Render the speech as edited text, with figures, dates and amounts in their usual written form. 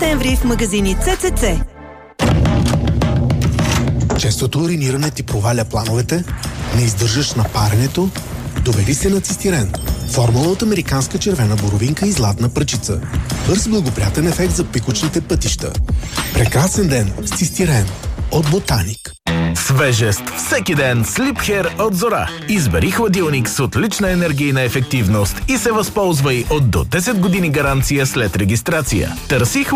септември в магазини ЦЦЦ. Честото уриниране ти проваля плановете? Не издържаш на паренето? Довери се на цистирен. Формула от американска червена боровинка и златна пръчица. Бърз благоприятен ефект за пикочните пътища. Прекрасен ден с цистирен от Ботаник. Свежест всеки ден с Liebherr от Зора. Избери хладилник с отлична енергийна ефективност и се възползвай от до 10 години гаранция след регистрация. Търси